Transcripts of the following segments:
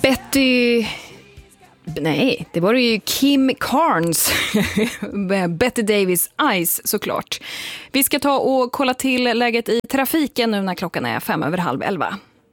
Nej, det var ju Kim Carnes. Betty Davis Eyes såklart. Vi ska ta och kolla till läget i trafiken nu när klockan är 11:05.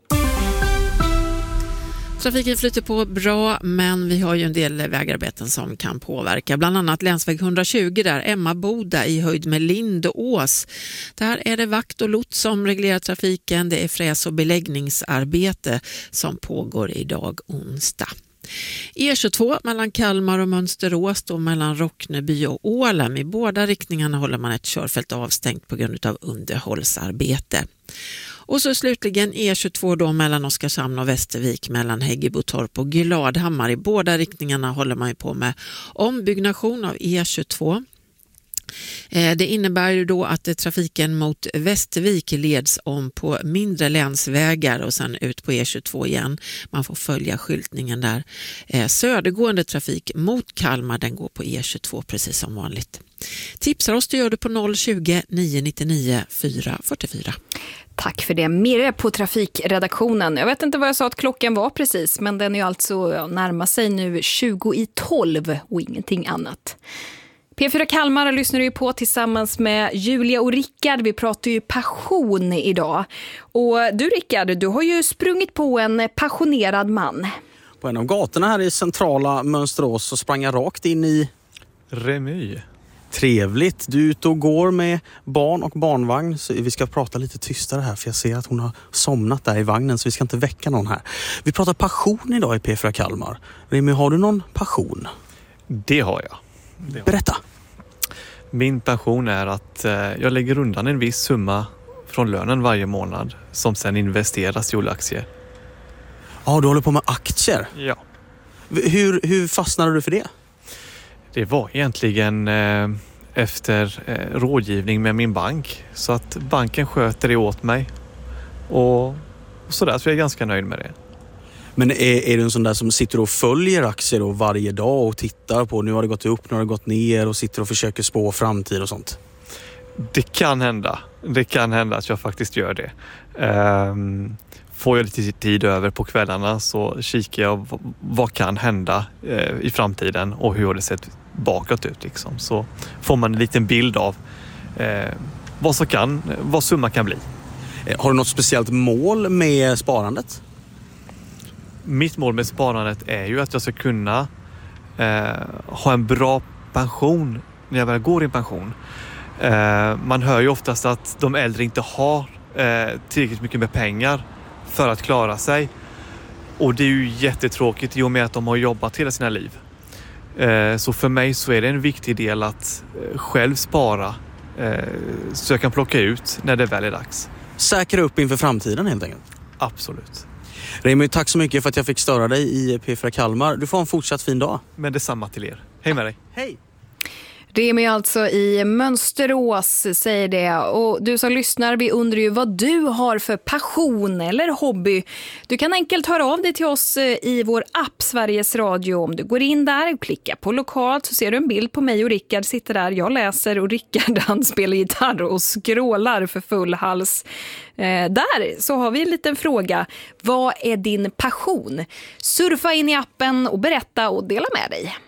Trafiken flyter på bra, men vi har ju en del vägarbeten som kan påverka. Bland annat länsväg 120 där, Emmaboda i höjd med Lindås. Där är det vakt och lots som reglerar trafiken. Det är fräs- och beläggningsarbete som pågår idag onsdag. E22 mellan Kalmar och Mönsterås och mellan Rockneby och Ålem. I båda riktningarna håller man ett körfält avstängt på grund av underhållsarbete. Och så slutligen E22 då mellan Oskarshamn och Västervik mellan Häggebotorp och Gladhammar. I båda riktningarna håller man ju på med ombyggnation av E22. Det innebär ju då att trafiken mot Västervik leds om på mindre länsvägar och sen ut på E22 igen. Man får följa skyltningen där. Södergående trafik mot Kalmar, den går på E22 precis som vanligt. Tipsar oss, du gör det på 020 999 444. Tack för det. Mirre på trafikredaktionen. Jag vet inte vad jag sa att klockan var precis, men den är ju alltså närmar sig nu 20:12 och ingenting annat. P4 Kalmar lyssnar ju på tillsammans med Julia och Rickard. Vi pratar ju passion idag. Och du Rickard, du har ju sprungit på en passionerad man. På en av gatorna här i centrala Mönsterås så sprang jag rakt in i Remy. Trevligt. Du är ute och går med barn och barnvagn. Så vi ska prata lite tystare här för jag ser att hon har somnat där i vagnen så vi ska inte väcka någon här. Vi pratar passion idag i P4 Kalmar. Remy, har du någon passion? Det har jag. Berätta. Min passion är att jag lägger undan en viss summa från lönen varje månad som sen investeras i olika aktier. Ja, du håller på med aktier. Ja. Hur fastnade du för det? Det var egentligen efter rådgivning med min bank. Så att banken sköter det åt mig. Och sådär, så jag är ganska nöjd med det. Men är du en sån där som sitter och följer aktier då varje dag och tittar på nu har det gått upp, nu har det gått ner och sitter och försöker spå framtid och sånt? Det kan hända. Det kan hända att jag faktiskt gör det. Får jag lite tid över på kvällarna så kikar jag vad kan hända i framtiden och hur har det sett bakåt ut liksom. Så får man en liten bild av vad summan kan bli. Har du något speciellt mål med sparandet? Mitt mål med sparandet är ju att jag ska kunna ha en bra pension när jag väl går i pension. Man hör ju oftast att de äldre inte har tillräckligt mycket med pengar för att klara sig. Och det är ju jättetråkigt i och med att de har jobbat hela sina liv. Så för mig så är det en viktig del att själv spara så jag kan plocka ut när det väl är dags. Säkra upp inför framtiden helt enkelt. Absolut. Remy, tack så mycket för att jag fick störa dig i P4 Kalmar. Du får en fortsatt fin dag. Men detsamma till er. Hej med dig. Hej! Remy alltså i Mönsterås säger det. Och du som lyssnar, vi undrar ju vad du har för passion eller hobby. Du kan enkelt höra av dig till oss i vår app Sveriges Radio. Om du går in där och klickar på lokalt så ser du en bild på mig och Rickard sitter där. Jag läser och Rickard han spelar gitarr och skrålar för full hals. Där så har vi en liten fråga. Vad är din passion? Surfa in i appen och berätta och dela med dig.